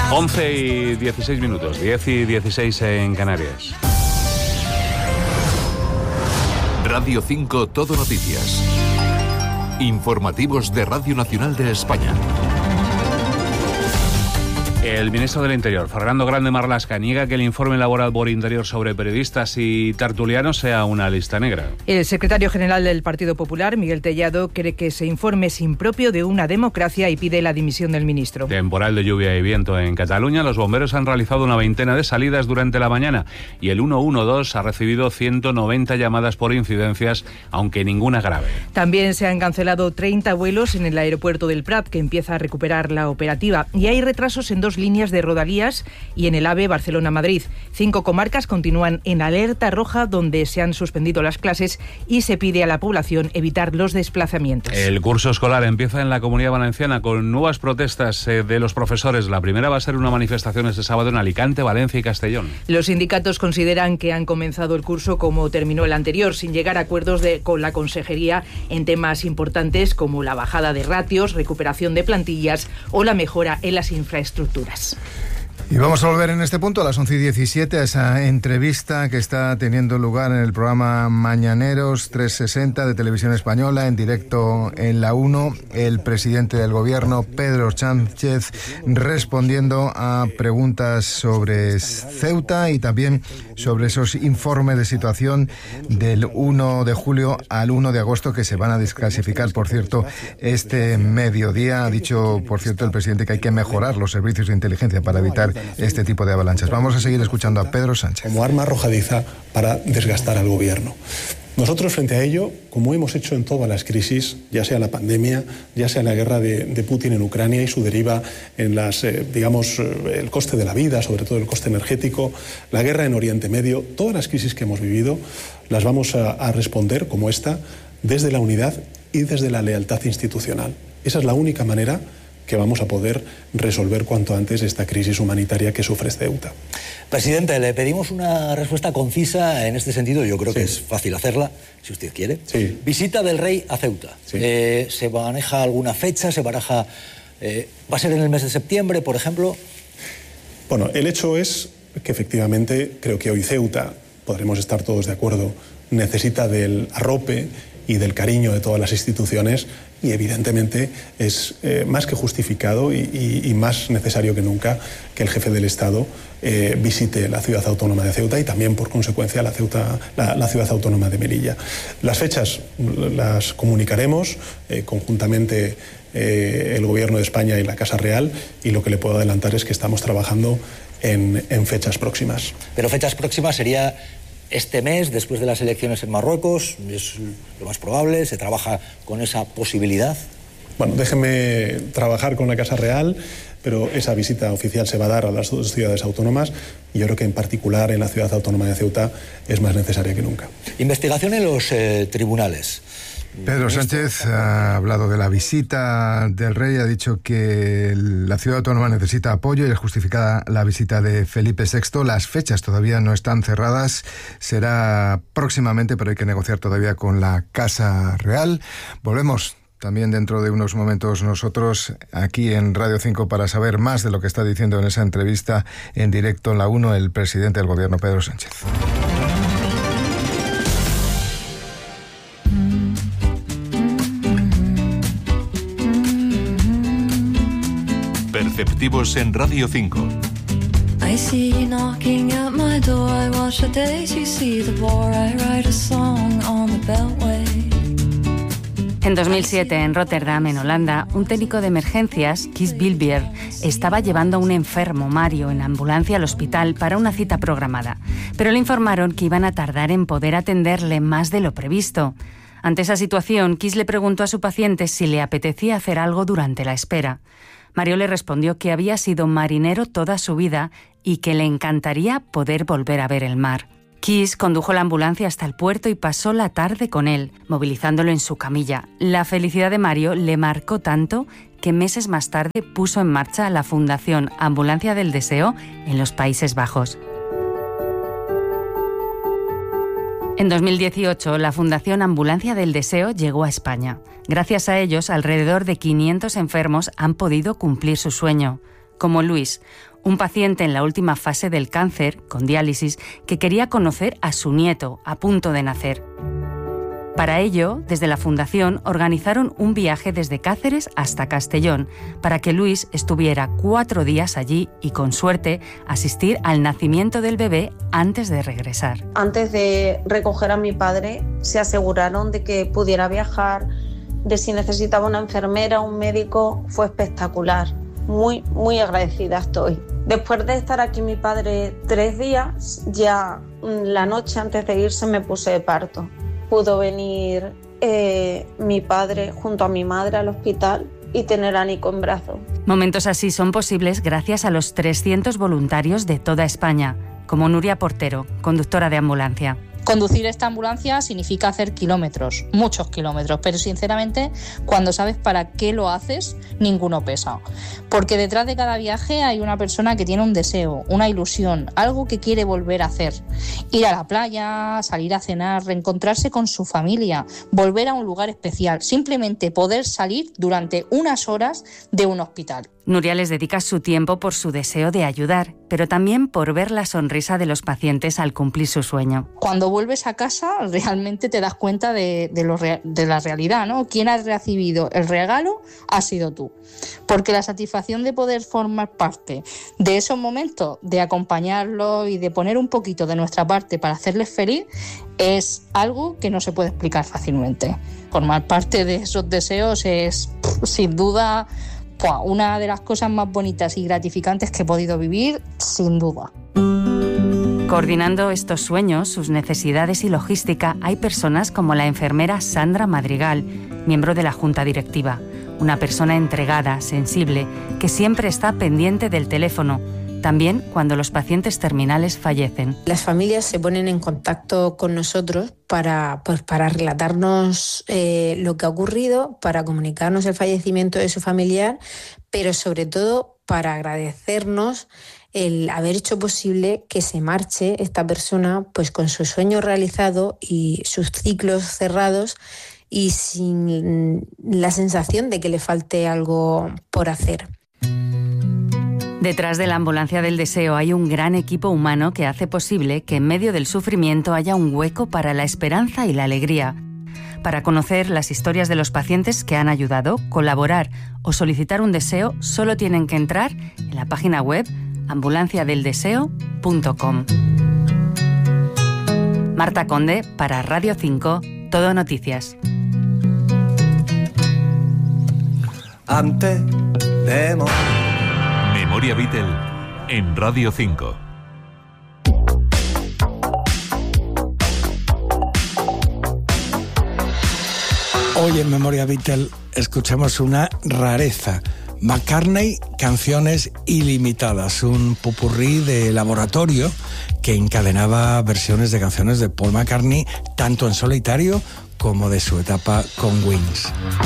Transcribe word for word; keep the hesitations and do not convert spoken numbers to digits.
once y dieciséis minutos, diez y dieciséis en Canarias. Radio cinco Todo Noticias. Informativos de Radio Nacional de España. El ministro del Interior, Fernando Grande Marlaska, niega que el informe elaborado por Interior sobre periodistas y tertulianos sea una lista negra. El secretario general del Partido Popular, Miguel Tellado, cree que ese informe es impropio de una democracia y pide la dimisión del ministro. Temporal de lluvia y viento en Cataluña. Los bomberos han realizado una veintena de salidas durante la mañana y el ciento doce ha recibido ciento noventa llamadas por incidencias, aunque ninguna grave. También se han cancelado treinta vuelos en el aeropuerto del Prat, que empieza a recuperar la operativa, y hay retrasos en dos líneas de Rodalías y en el AVE Barcelona-Madrid. Cinco comarcas continúan en alerta roja, donde se han suspendido las clases y se pide a la población evitar los desplazamientos. El curso escolar empieza en la Comunidad Valenciana con nuevas protestas eh, de los profesores. La primera va a ser una manifestación este sábado en Alicante, Valencia y Castellón. Los sindicatos consideran que han comenzado el curso como terminó el anterior, sin llegar a acuerdos de, con la consejería en temas importantes como la bajada de ratios, recuperación de plantillas o la mejora en las infraestructuras. Y vamos a volver en este punto a las once y diecisiete a esa entrevista que está teniendo lugar en el programa Mañaneros trescientos sesenta de Televisión Española, en directo en la uno, el presidente del gobierno, Pedro Sánchez, respondiendo a preguntas sobre Ceuta y también sobre esos informes de situación del uno de julio al uno de agosto que se van a desclasificar, por cierto, este mediodía. Ha dicho, por cierto, el presidente que hay que mejorar los servicios de inteligencia para evitar este tipo de avalanchas. Vamos a seguir escuchando a Pedro Sánchez. Como arma arrojadiza para desgastar al gobierno. Nosotros, frente a ello, como hemos hecho en todas las crisis, ya sea la pandemia, ya sea la guerra de, de Putin en Ucrania y su deriva en las, eh, digamos, eh, el coste de la vida, sobre todo el coste energético, la guerra en Oriente Medio, todas las crisis que hemos vivido las vamos a, a responder, como esta, desde la unidad y desde la lealtad institucional. Esa es la única manera que vamos a poder resolver cuanto antes esta crisis humanitaria que sufre Ceuta. Presidente, le pedimos una respuesta concisa en este sentido. Yo creo sí. que es fácil hacerla, si usted quiere. Sí. Visita del rey a Ceuta. Sí. Eh, ¿Se maneja alguna fecha? ¿Se baraja? Eh, ¿Va a ser en el mes de septiembre, por ejemplo? Bueno, el hecho es que efectivamente creo que hoy Ceuta, podremos estar todos de acuerdo, necesita del arrope y del cariño de todas las instituciones, y evidentemente es eh, más que justificado y, y, y más necesario que nunca que el jefe del Estado eh, visite la ciudad autónoma de Ceuta y también, por consecuencia, la, Ceuta, la, la ciudad autónoma de Melilla. Las fechas las comunicaremos eh, conjuntamente eh, el Gobierno de España y la Casa Real, y lo que le puedo adelantar es que estamos trabajando en, en fechas próximas. Pero fechas próximas sería este mes, después de las elecciones en Marruecos, es lo más probable. ¿Se trabaja con esa posibilidad? Bueno, déjeme trabajar con la Casa Real, pero esa visita oficial se va a dar a las dos ciudades autónomas, y yo creo que en particular en la ciudad autónoma de Ceuta es más necesaria que nunca. Investigación en los eh, tribunales. Pedro Sánchez ha hablado de la visita del rey, ha dicho que la ciudad autónoma necesita apoyo y es justificada la visita de Felipe sexto. Las fechas todavía no están cerradas, será próximamente, pero hay que negociar todavía con la Casa Real. Volvemos también dentro de unos momentos nosotros aquí en Radio cinco para saber más de lo que está diciendo en esa entrevista en directo en la uno el presidente del gobierno, Pedro Sánchez. Perceptivos en Radio cinco. I see you knocking at my door. I watch the days you see the war. I write a song on the beltway. En dos mil siete, en Rotterdam, en Holanda, un técnico de emergencias, Kees Bilbier, estaba llevando a un enfermo, Mario, en ambulancia al hospital para una cita programada. Pero le informaron que iban a tardar en poder atenderle más de lo previsto. Ante esa situación, Kees le preguntó a su paciente si le apetecía hacer algo durante la espera. Mario le respondió que había sido marinero toda su vida y que le encantaría poder volver a ver el mar. Kees condujo la ambulancia hasta el puerto y pasó la tarde con él, movilizándolo en su camilla. La felicidad de Mario le marcó tanto que meses más tarde puso en marcha la Fundación Ambulancia del Deseo en los Países Bajos. En dos mil dieciocho, la Fundación Ambulancia del Deseo llegó a España. Gracias a ellos, alrededor de quinientos enfermos han podido cumplir su sueño, como Luis, Un paciente en la última fase del cáncer, con diálisis, que quería conocer a su nieto, a punto de nacer. Para ello, desde la Fundación organizaron un viaje desde Cáceres hasta Castellón para que Luis estuviera cuatro días allí y, con suerte, asistir al nacimiento del bebé antes de regresar. Antes de recoger a mi padre, se aseguraron de que pudiera viajar, de si necesitaba una enfermera o un médico. Fue espectacular. Muy, muy agradecida estoy. Después de estar aquí mi padre tres días, ya la noche antes de irse me puse de parto. Pudo venir eh, mi padre junto a mi madre al hospital y tener a Nico en brazos. Momentos así son posibles gracias a los trescientos voluntarios de toda España, como Nuria Portero, conductora de ambulancia. Conducir esta ambulancia significa hacer kilómetros, muchos kilómetros, pero sinceramente, cuando sabes para qué lo haces, ninguno pesa. Porque detrás de cada viaje hay una persona que tiene un deseo, una ilusión, algo que quiere volver a hacer. Ir a la playa, salir a cenar, reencontrarse con su familia, volver a un lugar especial, simplemente poder salir durante unas horas de un hospital. Nuria les dedica su tiempo por su deseo de ayudar, pero también por ver la sonrisa de los pacientes al cumplir su sueño. Cuando vuelves a casa, realmente te das cuenta de, de, lo rea- de la realidad, ¿no? Quien ha recibido el regalo ha sido tú. Porque la satisfacción de poder formar parte de esos momentos, de acompañarlos y de poner un poquito de nuestra parte para hacerles feliz, es algo que no se puede explicar fácilmente. Formar parte de esos deseos es, sin duda, una de las cosas más bonitas y gratificantes que he podido vivir, sin duda. Coordinando estos sueños, sus necesidades y logística, hay personas como la enfermera Sandra Madrigal, miembro de la Junta Directiva, una persona entregada, sensible, que siempre está pendiente del teléfono, también cuando los pacientes terminales fallecen. Las familias se ponen en contacto con nosotros para, pues, para relatarnos eh, lo que ha ocurrido, para comunicarnos el fallecimiento de su familiar, pero sobre todo para agradecernos el haber hecho posible que se marche esta persona pues con su sueño realizado y sus ciclos cerrados y sin la sensación de que le falte algo por hacer. Detrás de la ambulancia del deseo hay un gran equipo humano que hace posible que en medio del sufrimiento haya un hueco para la esperanza y la alegría. Para conocer las historias de los pacientes que han ayudado, colaborar o solicitar un deseo, solo tienen que entrar en la página web ambulancia del deseo punto com. Marta Conde para Radio cinco, Todo Noticias. Antes de morir. Memoria Beatle en Radio cinco. Hoy en Memoria Beatle escuchamos una rareza. McCartney, Canciones Ilimitadas, un popurrí de laboratorio que encadenaba versiones de canciones de Paul McCartney, tanto en solitario como de su etapa con Wings.